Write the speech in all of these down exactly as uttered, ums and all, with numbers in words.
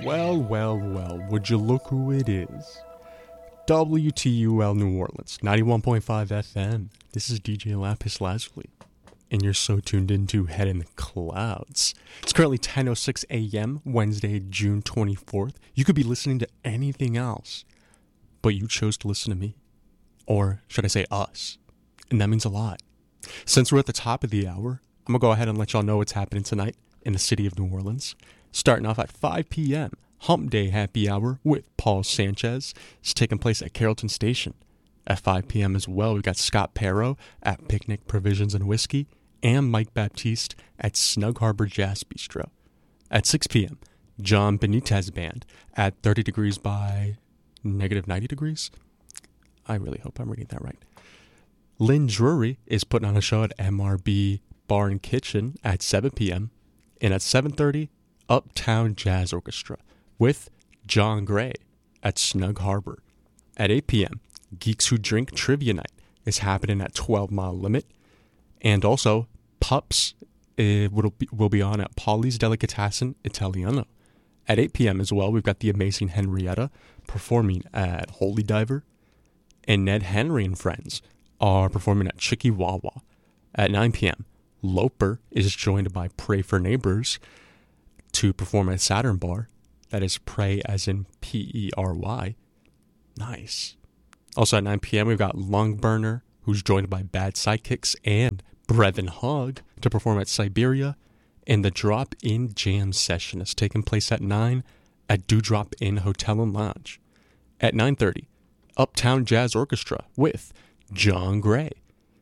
Well, well, well, would you look who it is? W T U L New Orleans, ninety-one point five F M. This is D J Lapis Lazuli, and you're so tuned into Head in the Clouds. It's currently ten oh six a.m., Wednesday, June twenty-fourth. You could be listening to anything else, but you chose to listen to me. Or should I say us? And that means a lot. Since we're at the top of the hour, I'm going to go ahead and let y'all know what's happening tonight in the city of New Orleans. Starting off at five p.m., Hump Day Happy Hour with Paul Sanchez is taking place at Carrollton Station. At five p.m. as well, we got Scott Perro at Picnic Provisions and Whiskey and Mike Baptiste at Snug Harbor Jazz Bistro. At six p.m., John Benitez Band at thirty degrees by negative ninety degrees. I really hope I'm reading that right. Lynn Drury is putting on a show at M R B Bar and Kitchen at seven p.m. And at seven thirty, Uptown Jazz Orchestra with John Gray at Snug Harbor. At eight p.m., Geeks Who Drink Trivia Night is happening at twelve Mile Limit. And also, Pups uh, will, be, will be on at Polly's Delicatessen Italiano. At eight p.m. as well, we've got the amazing Henrietta performing at Holy Diver. And Ned Henry and Friends are performing at Chicky Wawa. At nine p.m., Loper is joined by Pray for Neighbors to perform at Saturn Bar. That is Pray as in P E R Y. Nice. Also at nine p.m. we've got Lungburner, who's joined by Bad Sidekicks and Brevin Hug to perform at Siberia. And the Drop In Jam session is taking place at nine at Dewdrop Inn Hotel and Lounge. At nine thirty, Uptown Jazz Orchestra with John Gray.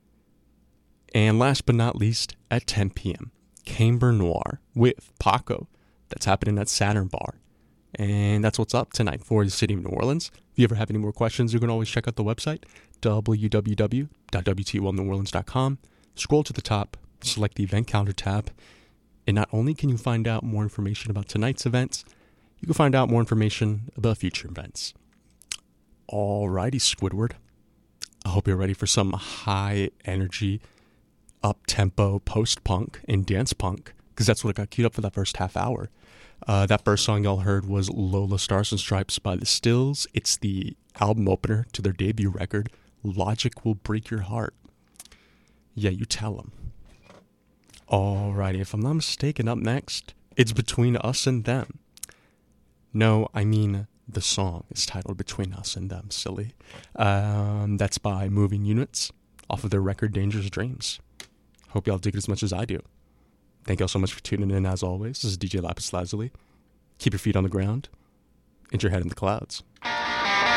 And last but not least, at ten p.m., Camber Noir with Paco. That's happening at Saturn Bar. And that's what's up tonight for the city of New Orleans. If you ever have any more questions, you can always check out the website, w w w dot w t u l new orleans dot com. Scroll to the top, select the event calendar tab, and not only can you find out more information about tonight's events, you can find out more information about future events. Alrighty, Squidward. I hope you're ready for some high energy, up-tempo post-punk and dance punk, because that's what I got queued up for that first half hour. Uh, that first song y'all heard was Lola Stars and Stripes by The Stills. It's the album opener to their debut record, Logic Will Break Your Heart. Yeah, you tell them. Alrighty, if I'm not mistaken, up next, it's Between Us and Them. No, I mean the song is titled Between Us and Them, silly. Um, that's by Moving Units off of their record Dangerous Dreams. Hope y'all dig it as much as I do. Thank y'all so much for tuning in as always. This is D J Lapis Lazuli. Keep your feet on the ground and your head in the clouds.